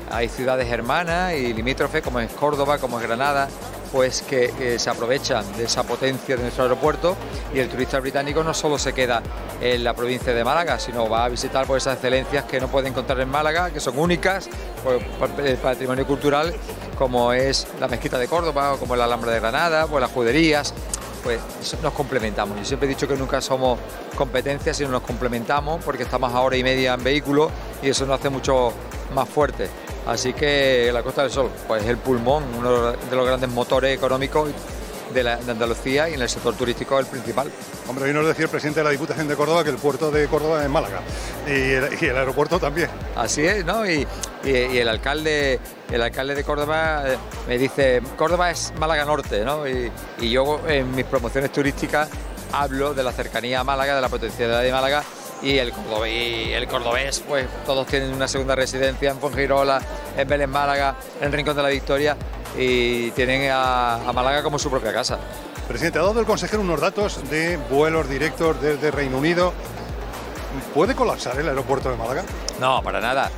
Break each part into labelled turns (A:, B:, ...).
A: hay ciudades hermanas y limítrofes como es Córdoba, como es Granada, pues que se aprovechan de esa potencia de nuestro aeropuerto, y el turista británico no solo se queda en la provincia de Málaga, sino va a visitar por esas excelencias que no puede encontrar en Málaga, que son únicas por el patrimonio cultural, como es la Mezquita de Córdoba o como la Alhambra de Granada, pues las juderías. Pues nos complementamos. Yo siempre he dicho que nunca somos competencias, sino nos complementamos, porque estamos a hora y media en vehículo y eso nos hace mucho más fuertes. Así que la Costa del Sol, pues es el pulmón, uno de los grandes motores económicos de Andalucía, y en el sector turístico el principal.
B: Hombre, hoy nos decía el presidente de la Diputación de Córdoba que el puerto de Córdoba es Málaga y el aeropuerto también.
A: Así es, ¿no? Y el alcalde de Córdoba me dice, Córdoba es Málaga Norte, ¿no? Y yo en mis promociones turísticas hablo de la cercanía a Málaga, de la potencialidad de Málaga, y el cordobés, pues todos tienen una segunda residencia en Fuengirola, en Vélez Málaga, en Rincón de la Victoria, y tienen a Málaga como su propia casa.
B: Presidente, ha dado el consejero unos datos de vuelos directos desde Reino Unido. ¿Puede colapsar el aeropuerto de Málaga?
A: No, para nada.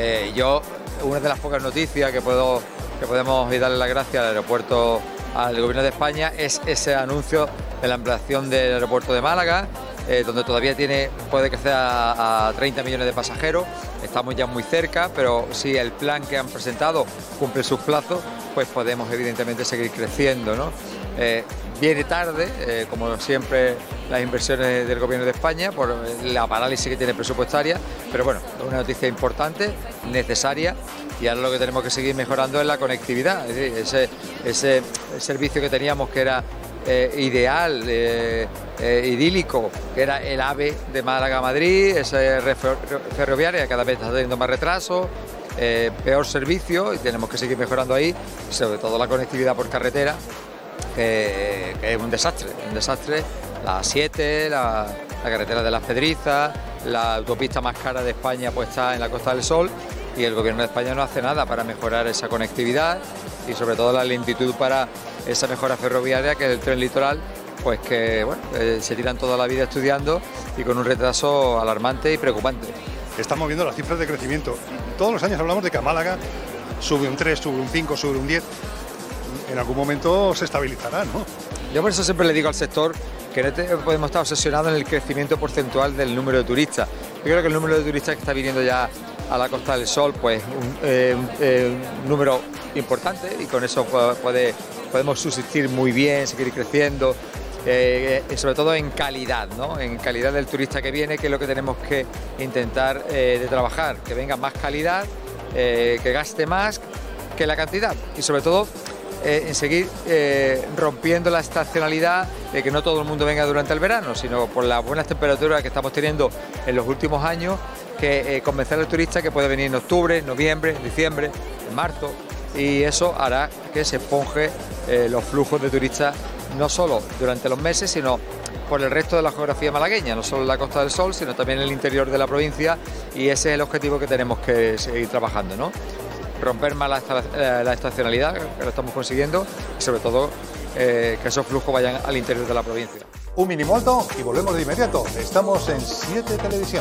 A: Una de las pocas noticias que podemos darle las gracias al aeropuerto, al Gobierno de España, es ese anuncio de la ampliación del aeropuerto de Málaga, donde todavía puede crecer a 30 millones de pasajeros. Estamos ya muy cerca, pero si el plan que han presentado cumple sus plazos, pues podemos evidentemente seguir creciendo, ¿no? Viene tarde, como siempre, las inversiones del Gobierno de España por la parálisis que tiene presupuestaria, pero bueno, es una noticia importante, necesaria, y ahora lo que tenemos que seguir mejorando es la conectividad. Es decir, ese servicio que teníamos, que era ideal, idílico, que era el AVE de Málaga a Madrid, esa red ferroviaria cada vez está teniendo más retraso, peor servicio, y tenemos que seguir mejorando ahí, sobre todo la conectividad por carretera, que es un desastre, la A7, la carretera de las Pedrizas, la autopista más cara de España pues está en la Costa del Sol, y el Gobierno de España no hace nada para mejorar esa conectividad y sobre todo la lentitud para esa mejora ferroviaria, que es el tren litoral, pues que bueno, se tiran toda la vida estudiando y con un retraso alarmante y preocupante.
B: Estamos viendo las cifras de crecimiento. Todos los años hablamos de que a Málaga sube un 3, sube un 5, sube un 10. En algún momento se estabilizará, ¿no?
A: Yo por eso siempre le digo al sector que no podemos estar obsesionados en el crecimiento porcentual del número de turistas. Yo creo que el número de turistas que está viniendo ya a la Costa del Sol, pues un número importante, y con eso podemos subsistir muy bien, seguir creciendo, y sobre todo en calidad, ¿no? En calidad del turista que viene, que es lo que tenemos que intentar de trabajar, que venga más calidad, que gaste más que la cantidad, y sobre todo en seguir rompiendo la estacionalidad de que no todo el mundo venga durante el verano, sino por las buenas temperaturas que estamos teniendo en los últimos años, que convencer al turista que puede venir en octubre, noviembre, diciembre, en marzo, y eso hará que se esponje los flujos de turistas, no solo durante los meses, sino por el resto de la geografía malagueña, no solo en la Costa del Sol, sino también en el interior de la provincia, y ese es el objetivo que tenemos que seguir trabajando, ¿no? Romper más la estacionalidad, que lo estamos consiguiendo, y sobre todo que esos flujos vayan al interior de la provincia.
B: Un mínimo alto y volvemos de inmediato. Estamos en 7 Televisión.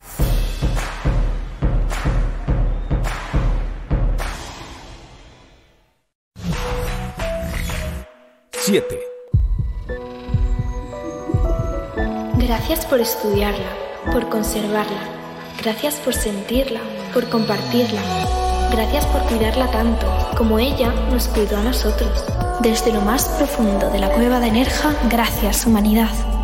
C: Gracias por estudiarla, por conservarla. Gracias por sentirla, por compartirla. Gracias por cuidarla tanto, como ella nos cuidó a nosotros. Desde lo más profundo de la cueva de Nerja, gracias, humanidad.